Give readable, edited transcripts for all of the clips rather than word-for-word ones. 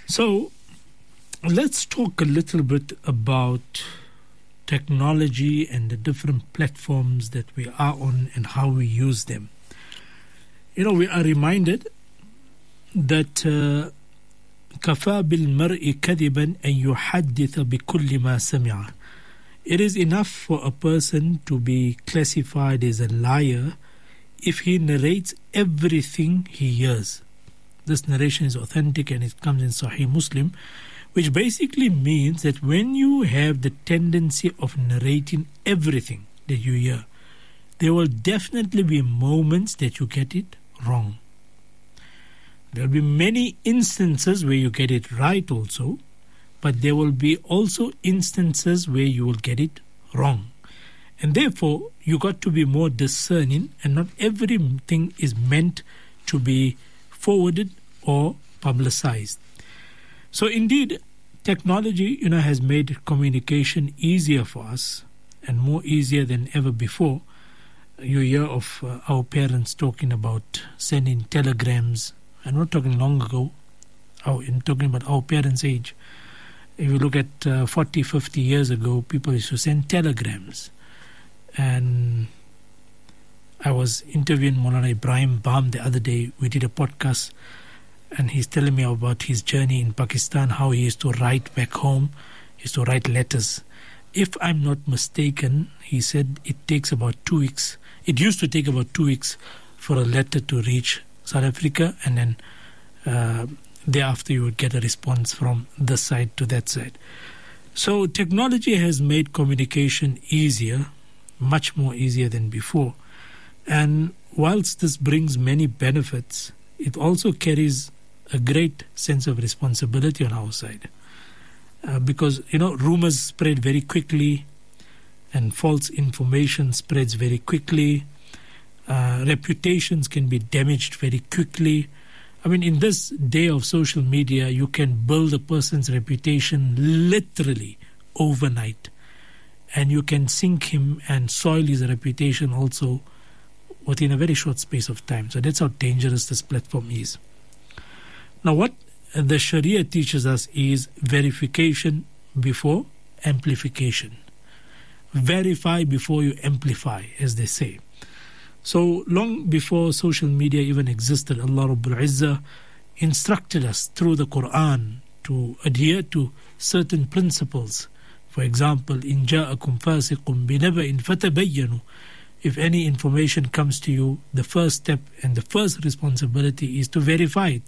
So let's talk a little bit about technology and the different platforms that we are on and how we use them. We are reminded that كفى بالمرء كذبا أن يحدث بكل ما سمع. It is enough for a person to be classified as a liar if he narrates everything he hears. This narration is authentic and it comes in Sahih Muslim, which basically means that when you have the tendency of narrating everything that you hear, there will definitely be moments that you get it wrong. There will be many instances where you get it right also, but there will be also instances where you will get it wrong. And therefore, you got to be more discerning, and not everything is meant to be forwarded or publicized. So indeed, technology, has made communication easier for us and more easier than ever before. You hear of our parents talking about sending telegrams. I'm not talking long ago. I'm talking about our parents' age. If you look at 40, 50 years ago, people used to send telegrams. And I was interviewing Maulana Ibrahim Bam the other day. We did a podcast, and he's telling me about his journey in Pakistan, how he used to write back home. He used to write letters. If I'm not mistaken, he said it takes about 2 weeks. It used to take about 2 weeks for a letter to reach South Africa, and then thereafter you would get a response from this side to that side. So technology has made communication easier, much more easier than before. And whilst this brings many benefits, it also carries a great sense of responsibility on our side. Because, rumors spread very quickly and false information spreads very quickly. Reputations can be damaged very quickly. In this day of social media, you can build a person's reputation literally overnight. And you can sink him and soil his reputation also within a very short space of time. So that's how dangerous this platform is. Now, what the Sharia teaches us is verification before amplification. Verify before you amplify, as they say. So long before social media even existed, Allah Rabbul Izzah instructed us through the Quran to adhere to certain principles. For example, إِن جَاءَكُمْ فَاسِقٌ بِنَبَإٍ فَتَبَيَّنُوا. If any information comes to you, the first step and the first responsibility is to verify it.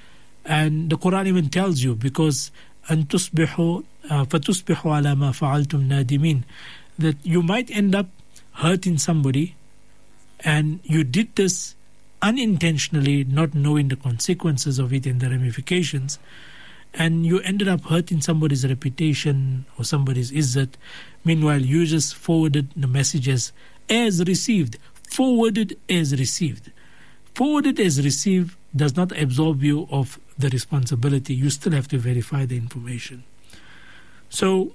And the Quran even tells you, because أَن تُصْبِحُوا فَتُصْبِحُوا عَلَى مَا فَعَلْتُمْ نَادِمِينَ, that you might end up hurting somebody, and you did this unintentionally, not knowing the consequences of it and the ramifications, and you ended up hurting somebody's reputation or somebody's izzat. Meanwhile, you just forwarded the messages as received. Forwarded as received. Forwarded as received does not absolve you of the responsibility. You still have to verify the information. So,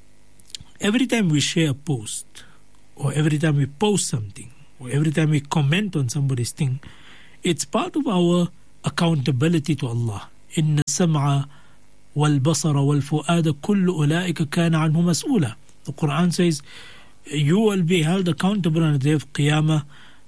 every time we share a post, or every time we post something, or every time we comment on somebody's thing, it's part of our accountability to Allah. إِنَّ السَّمْعَ وَالْبَصَرَ وَالْفُؤَادَ كُلُّ أُولَٰئِكَ كَانَ عَنْهُ مَسْئُولًا. The Quran says, you will be held accountable on the day of Qiyamah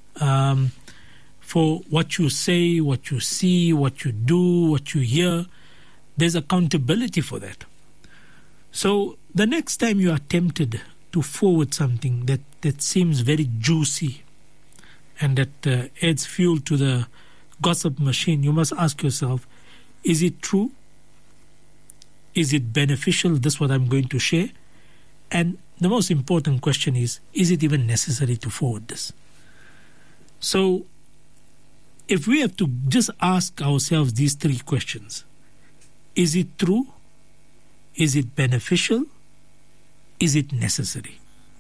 for what you say, what you see, what you do, what you hear. There's accountability for that. So the next time you are tempted to forward something that seems very juicy and that adds fuel to the gossip machine, you must ask yourself, is it true? Is it beneficial, this what I'm going to share? And the most important question is it even necessary to forward this? So, if we have to just ask ourselves these three questions, is it true? Is it beneficial? Is it necessary?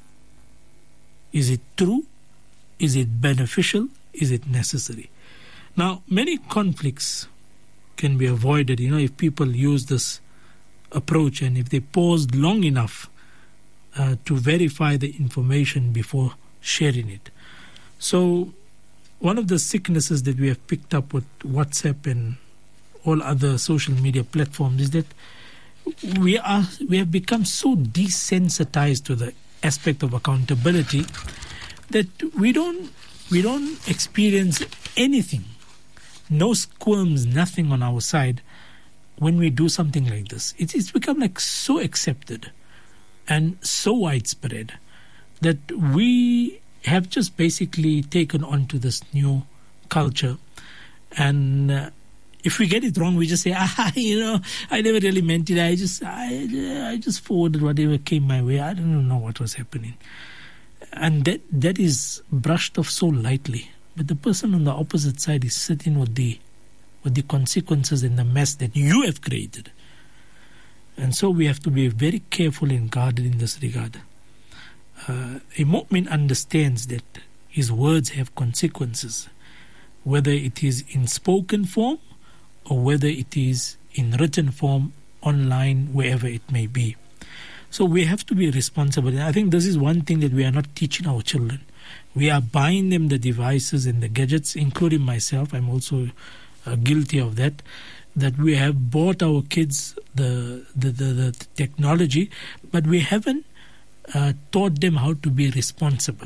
Is it true? Is it beneficial? Is it necessary? Now, many conflicts can be avoided, if people use this approach and if they paused long enough to verify the information before sharing it. So, one of the sicknesses that we have picked up with WhatsApp and all other social media platforms is that we have become so desensitized to the aspect of accountability that we don't experience anything, no squirms, nothing on our side when we do something like this. It's become like so accepted and so widespread that we have just basically taken on to this new culture. And if we get it wrong, we just say, I never really meant it. I just forwarded whatever came my way. I don't know what was happening. And that is brushed off so lightly. But the person on the opposite side is sitting with the consequences and the mess that you have created. And so we have to be very careful and guarded in this regard. A mu'min understands that his words have consequences, whether it is in spoken form or whether it is in written form, online, wherever it may be. So we have to be responsible. And I think this is one thing that we are not teaching our children. We are buying them the devices and the gadgets, including myself. I'm also guilty of that we have bought our kids the technology, but we haven't taught them how to be responsible.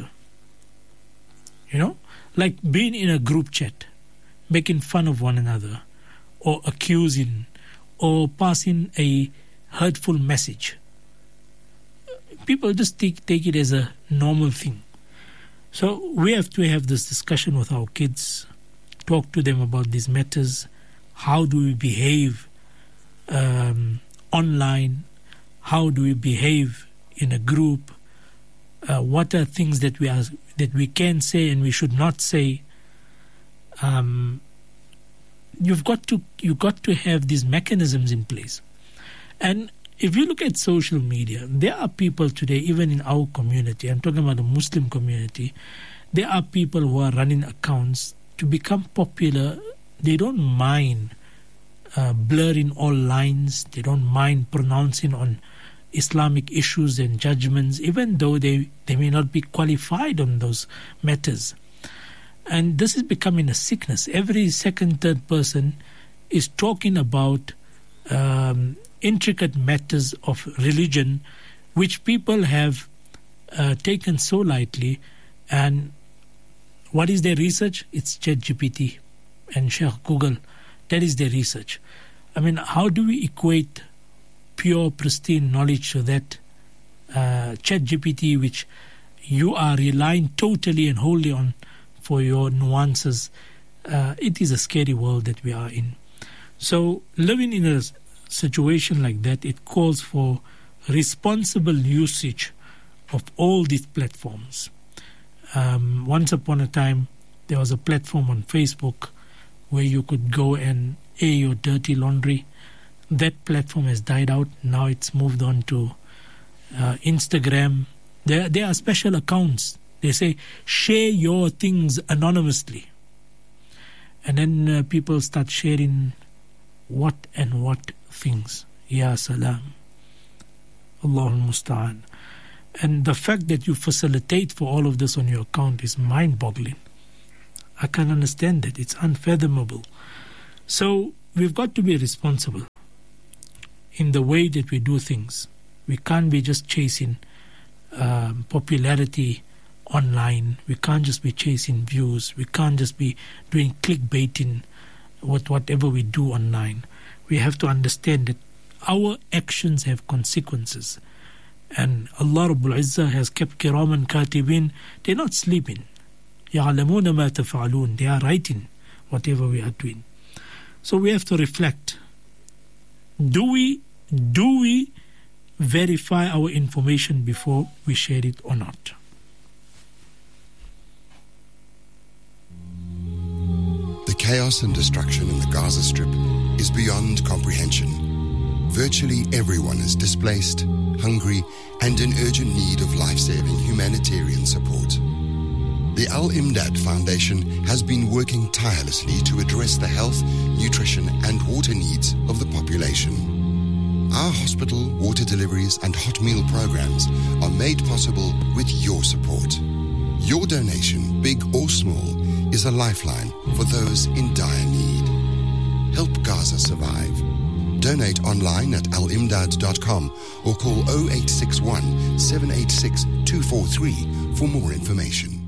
Like being in a group chat, making fun of one another, or accusing, or passing a hurtful message. People just take it as a normal thing. So we have to have this discussion with our kids, talk to them about these matters. How do we behave online? How do we behave in a group? What are things that we can say and we should not say? You've got to have these mechanisms in place. And if you look at social media, there are people today, even in our community, I'm talking about the Muslim community, there are people who are running accounts to become popular. They don't mind blurring all lines. They don't mind pronouncing on Islamic issues and judgments, even though they may not be qualified on those matters. And this is becoming a sickness. Every second, third person is talking about intricate matters of religion, which people have taken so lightly. And what is their research? It's ChatGPT and Sheikh Google. That is their research. I mean, how do we equate pure, pristine knowledge to that ChatGPT, which you are relying totally and wholly on for your nuances? It is a scary world that we are in. So living in a situation like that, it calls for responsible usage of all these platforms. Once upon a time, there was a platform on Facebook where you could go and air your dirty laundry. That platform has died out. Now it's moved on to Instagram. There are special accounts. They say, share your things anonymously. And then people start sharing what things. Ya salam. Allahul Musta'an. And the fact that you facilitate for all of this on your account is mind-boggling. I can't understand that. It's unfathomable. So we've got to be responsible in the way that we do things. We can't be just chasing popularity online. We can't just be chasing views. We can't just be doing clickbaiting with whatever we do online. We have to understand that our actions have consequences. And Allah Rabbul Izzah has kept kiraman katibin. They're not sleeping. يَعْلَمُونَ مَا تَفْعَلُونَ. They are writing whatever we are doing. So we have to reflect. Do we verify our information before we share it or not? The chaos and destruction in the Gaza Strip is beyond comprehension. Virtually everyone is displaced, hungry, and in urgent need of life-saving humanitarian support. The Al-Imdad Foundation has been working tirelessly to address the health, nutrition, and water needs of the population. Our hospital, water deliveries, and hot meal programs are made possible with your support. Your donation, big or small, is a lifeline for those in dire need. Help Gaza survive. Donate online at alimdad.com or call 0861 786 243 for more information.